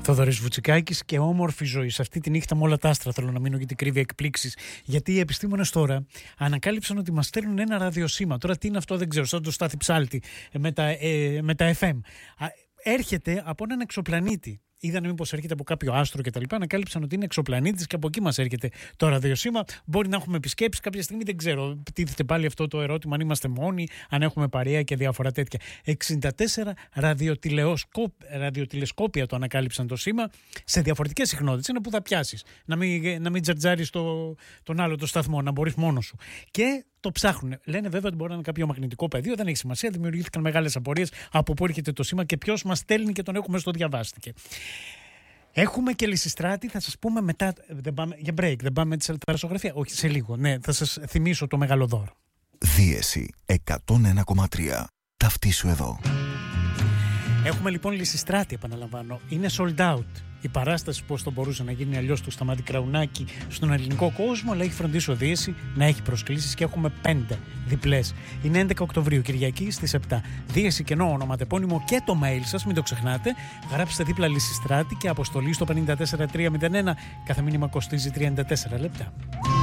Θοδωρής Βουτσικάκης και όμορφη ζωή. Σε αυτή τη νύχτα με όλα τα άστρα θέλω να μείνω γιατί κρύβει εκπλήξεις. Γιατί οι επιστήμονες τώρα ανακάλυψαν ότι μας στέλνουν ένα ραδιοσύμα. Τώρα τι είναι αυτό δεν ξέρω, σαν το Στάθη Ψάλτη με τα FM. Έρχεται από έναν εξωπλανήτη. Είδαν μήπως έρχεται από κάποιο άστρο κτλ. Ανακάλυψαν ότι είναι εξωπλανήτης και από εκεί μας έρχεται το ραδιοσύμα. Μπορεί να έχουμε επισκέψεις κάποια στιγμή, δεν ξέρω. Τίθεται πάλι αυτό το ερώτημα, αν είμαστε μόνοι, αν έχουμε παρέα και διάφορα τέτοια. 64 ραδιοτηλεσκόπια το ανακάλυψαν το σήμα σε διαφορετικές συχνότητες. Είναι που θα πιάσεις. Να μην τζαρτζάρεις τον άλλο το σταθμό, να μπορείς μόνος σου. Και το ψάχνουν. Λένε βέβαια ότι μπορεί να είναι κάποιο μαγνητικό πεδίο, δεν έχει σημασία. Δημιουργήθηκαν μεγάλες απορίες από πού έρχεται το σήμα και ποιος μας στέλνει και τον έχουμε στο διαβάστηκε. Έχουμε και Λυσιστράτη, θα σας πούμε μετά. Για break, δεν πάμε τη θαλασσογραφία. Όχι, σε λίγο. Ναι, θα σας θυμίσω το μεγάλο δώρο. Δίεση 101,3. Ταυτίσου εδώ. Έχουμε λοιπόν Λυσιστράτη, επαναλαμβάνω. Είναι sold out. Η παράσταση πώς θα μπορούσε να γίνει αλλιώς του Σταμάτη Κραουνάκη στον ελληνικό κόσμο, αλλά έχει φροντίσει ο Δίεση να έχει προσκλήσεις και έχουμε 5 διπλές. Είναι 11 Οκτωβρίου, Κυριακή στις 7. Δίεση κενό ονοματεπώνυμο και το mail σας, μην το ξεχνάτε. Γράψτε δίπλα Λυσιστράτη και αποστολή στο 54301. Κάθε μήνυμα κοστίζει 34 λεπτά.